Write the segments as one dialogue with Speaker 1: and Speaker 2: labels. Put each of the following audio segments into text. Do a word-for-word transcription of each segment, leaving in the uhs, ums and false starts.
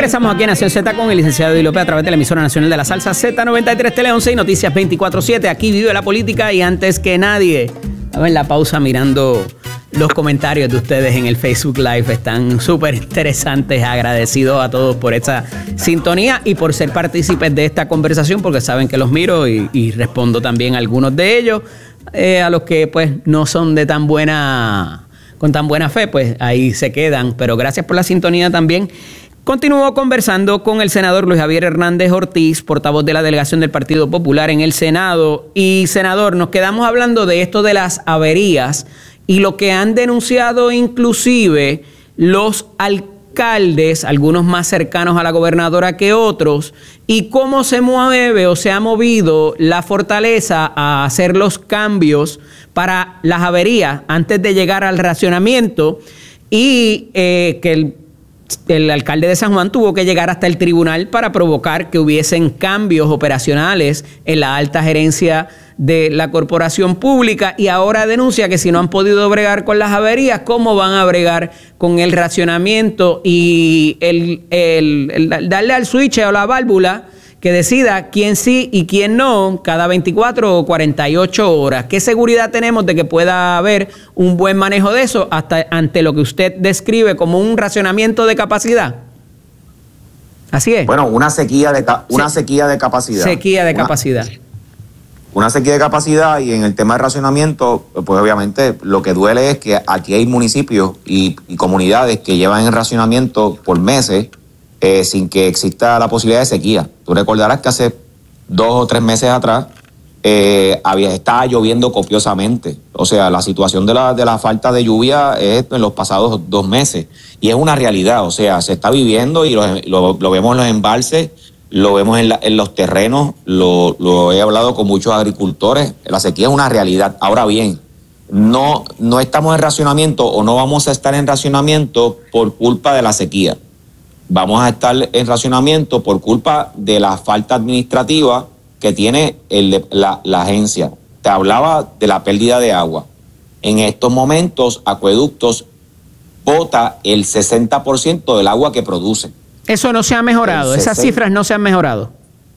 Speaker 1: Regresamos aquí en Nación Z con el licenciado Eddie López a través de la emisora nacional de la salsa Z noventa y tres Tele once y Noticias veinticuatro siete. Aquí vive la política y antes que nadie. Estaba en la pausa mirando los comentarios de ustedes en el Facebook Live. Están súper interesantes. Agradecidos a todos por esta sintonía y por ser partícipes de esta conversación, porque saben que los miro y, y respondo también a algunos de ellos. Eh, a los que pues no son de tan buena, con tan buena fe, pues ahí se quedan. Pero gracias por la sintonía también. Continúo conversando con el senador Luis Javier Hernández Ortiz, portavoz de la delegación del Partido Popular en el Senado. Y, senador, nos quedamos hablando de esto de las averías y lo que han denunciado inclusive los alcaldes, algunos más cercanos a la gobernadora que otros, y cómo se mueve o se ha movido la fortaleza a hacer los cambios para las averías antes de llegar al racionamiento y eh, que el El alcalde de San Juan tuvo que llegar hasta el tribunal para provocar que hubiesen cambios operacionales en la alta gerencia de la corporación pública, y ahora denuncia que si no han podido bregar con las averías, ¿cómo van a bregar con el racionamiento y el, el, el darle al switch o la válvula que decida quién sí y quién no cada veinticuatro o cuarenta y ocho horas? ¿Qué seguridad tenemos de que pueda haber un buen manejo de eso hasta ante lo que usted describe como un racionamiento de capacidad? Así es.
Speaker 2: Bueno, una sequía de, una
Speaker 1: Se,
Speaker 2: sequía de capacidad.
Speaker 1: Sequía de
Speaker 2: una,
Speaker 1: capacidad.
Speaker 2: Una sequía de capacidad, y en el tema de racionamiento, pues obviamente lo que duele es que aquí hay municipios y, y comunidades que llevan en racionamiento por meses, Eh, sin que exista la posibilidad de sequía. Tú recordarás que hace dos o tres meses atrás eh, había, estaba lloviendo copiosamente. O sea, la situación de la, de la falta de lluvia es en los pasados dos meses. Y es una realidad, o sea, se está viviendo y lo, lo, lo vemos en los embalses, lo vemos en, la, en los terrenos, lo, lo he hablado con muchos agricultores. La sequía es una realidad. Ahora bien, no, no estamos en racionamiento o no vamos a estar en racionamiento por culpa de la sequía. Vamos a estar en racionamiento por culpa de la falta administrativa que tiene el, la, la agencia. Te hablaba de la pérdida de agua. En estos momentos, Acueductos bota el sesenta por ciento del agua que produce.
Speaker 1: Eso no se ha mejorado, esas cifras no se han mejorado.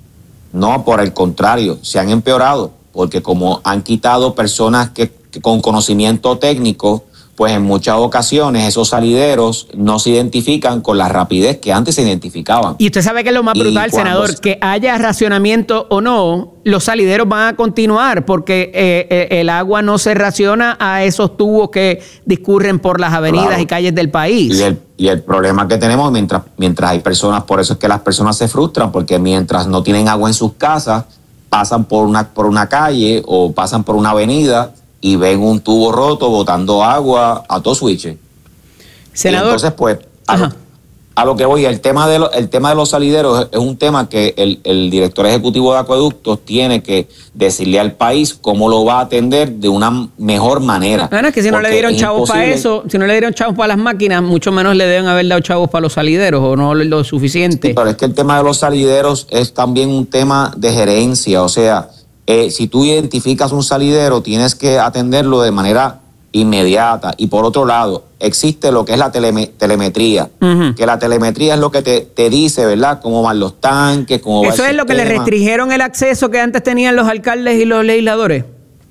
Speaker 2: No, por el contrario, se han empeorado, porque como han quitado personas que, que con conocimiento técnico, pues en muchas ocasiones esos salideros no se identifican con la rapidez que antes se identificaban.
Speaker 1: Y usted sabe que es lo más brutal, senador, que haya racionamiento o no, los salideros van a continuar porque eh, el agua no se raciona a esos tubos que discurren por las avenidas claro. y calles del país.
Speaker 2: Y el, y el problema que tenemos mientras, mientras hay personas, por eso es que las personas se frustran, porque mientras no tienen agua en sus casas, pasan por una, por una calle o pasan por una avenida y ven un tubo roto botando agua a todo switch.
Speaker 1: Senador.
Speaker 2: Y entonces, pues, a lo, a lo que voy, el tema de, lo, el tema de los salideros es, es un tema que el, el director ejecutivo de Acueductos tiene que decirle al país cómo lo va a atender de una mejor manera.
Speaker 1: Bueno, es que si no le dieron chavos para eso, si no le dieron chavos para las máquinas, mucho menos le deben haber dado chavos para los salideros, o no lo suficiente.
Speaker 2: Sí, pero es que el tema de los salideros es también un tema de gerencia, o sea, Eh, si tú identificas un salidero, tienes que atenderlo de manera inmediata. Y por otro lado, existe lo que es la teleme telemetría, uh-huh. que la telemetría es lo que te, te dice, ¿verdad?, cómo van los tanques, cómo va el
Speaker 1: Eso es lo que le restringieron el acceso que antes tenían los alcaldes y los legisladores.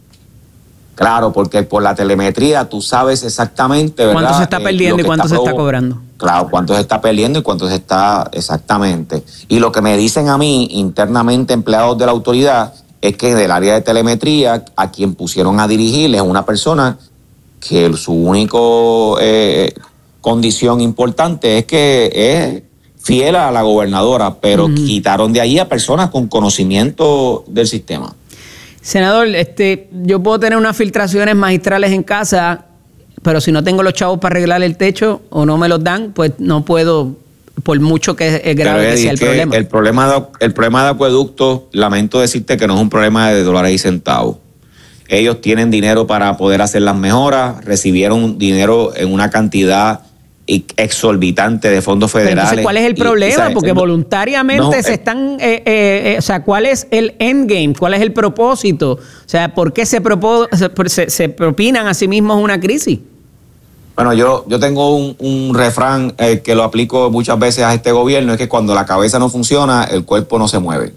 Speaker 2: Claro, porque por la telemetría tú sabes exactamente, ¿verdad?,
Speaker 1: cuánto se está perdiendo eh, y cuánto se está cobrando.
Speaker 2: Claro, cuánto se está perdiendo y cuánto se está exactamente. Y lo que me dicen a mí internamente empleados de la autoridad es que del área de telemetría, a quien pusieron a dirigir es una persona que su única eh, condición importante es que es fiel a la gobernadora, pero uh-huh. quitaron de allí a personas con conocimiento del sistema.
Speaker 1: Senador, este, yo puedo tener unas filtraciones magistrales en casa, pero si no tengo los chavos para arreglar el techo o no me los dan, pues no puedo, por mucho que es grave Pero, que sea el que problema.
Speaker 2: El problema, de, el problema de Acueductos, lamento decirte que no es un problema de dólares y centavos. Ellos tienen dinero para poder hacer las mejoras, recibieron dinero en una cantidad exorbitante de fondos federales.
Speaker 1: Pero entonces, ¿cuál es el problema? Y, Porque no, voluntariamente no, se están... Eh, eh, eh, o sea, ¿cuál es el endgame? ¿Cuál es el propósito? O sea, ¿por qué se, propó, se, se, se propinan a sí mismos una crisis?
Speaker 2: Bueno, yo, yo tengo un, un refrán eh, que lo aplico muchas veces a este gobierno, es que cuando la cabeza no funciona, el cuerpo no se mueve.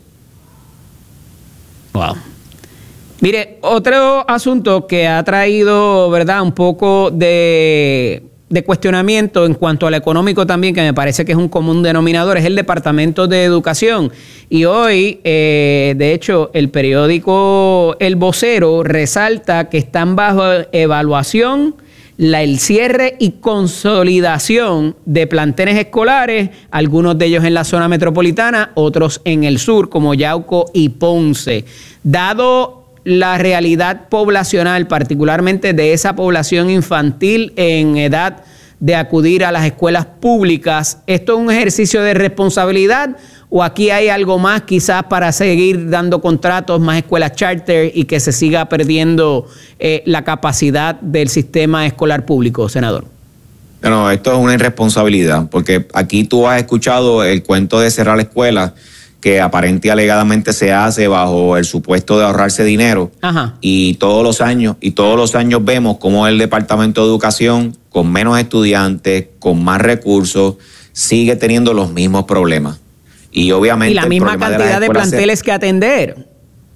Speaker 1: Wow. Mire, otro asunto que ha traído, ¿verdad?, un poco de, de cuestionamiento en cuanto al económico también, que me parece que es un común denominador, es el Departamento de Educación. Y hoy, eh, de hecho, el periódico El Vocero resalta que están bajo evaluación la, el cierre y consolidación de planteles escolares, algunos de ellos en la zona metropolitana, otros en el sur, como Yauco y Ponce. Dado la realidad poblacional, particularmente de esa población infantil en edad de acudir a las escuelas públicas, ¿esto es un ejercicio de responsabilidad o aquí hay algo más quizás para seguir dando contratos, más escuelas charter y que se siga perdiendo eh, la capacidad del sistema escolar público, senador?
Speaker 2: Bueno, esto es una irresponsabilidad, porque aquí tú has escuchado el cuento de cerrar la escuela, que aparente y alegadamente se hace bajo el supuesto de ahorrarse dinero. Ajá. Y todos los años, y todos los años vemos cómo el Departamento de Educación, con menos estudiantes, con más recursos, sigue teniendo los mismos problemas. Y obviamente
Speaker 1: y la misma cantidad de, de planteles se... que atender.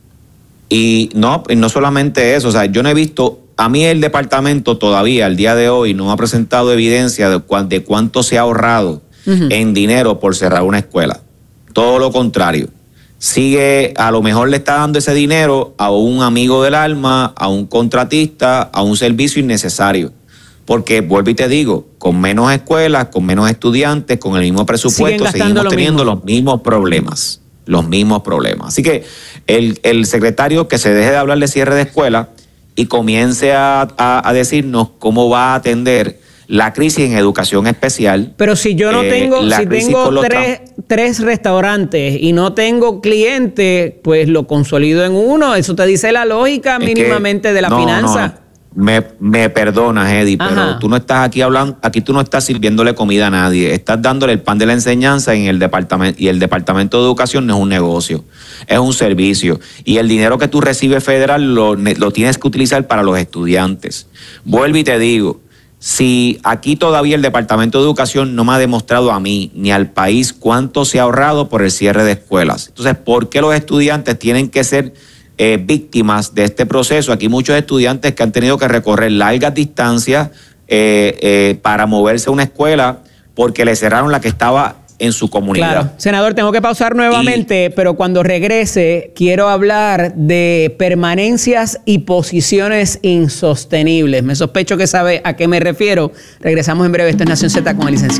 Speaker 2: Y no, y no solamente eso, o sea, yo no he visto, a mí el departamento todavía, al día de hoy, no ha presentado evidencia de, cu de cuánto se ha ahorrado uh-huh. en dinero por cerrar una escuela. Todo lo contrario. Sigue, a lo mejor le está dando ese dinero a un amigo del alma, a un contratista, a un servicio innecesario. Porque, vuelvo y te digo, con menos escuelas, con menos estudiantes, con el mismo presupuesto, seguimos teniendo mismo. los mismos problemas. Los mismos problemas. Así que el, el secretario que se deje de hablar de cierre de escuela y comience a, a, a decirnos cómo va a atender la crisis en educación especial.
Speaker 1: Pero si yo no tengo, eh, si tengo tres, tres restaurantes y no tengo clientes, pues lo consolido en uno. Eso te dice la lógica es mínimamente que, de la no, finanza.
Speaker 2: No, me, me perdonas, Eddie, Ajá. pero tú no estás aquí hablando, aquí tú no estás sirviéndole comida a nadie. Estás dándole el pan de la enseñanza en el departamento, y el Departamento de Educación no es un negocio, es un servicio. Y el dinero que tú recibes federal lo, lo tienes que utilizar para los estudiantes. Vuelvo y te digo, si aquí todavía el Departamento de Educación no me ha demostrado a mí ni al país cuánto se ha ahorrado por el cierre de escuelas. Entonces, ¿por qué los estudiantes tienen que ser eh, víctimas de este proceso? Aquí muchos estudiantes que han tenido que recorrer largas distancias eh, eh, para moverse a una escuela porque le cerraron la que estaba en su comunidad.
Speaker 1: Claro. Senador, tengo que pausar nuevamente, y, pero cuando regrese quiero hablar de permanencias y posiciones insostenibles. Me sospecho que sabe a qué me refiero. Regresamos en breve. Esto es Nación Z con el licenciado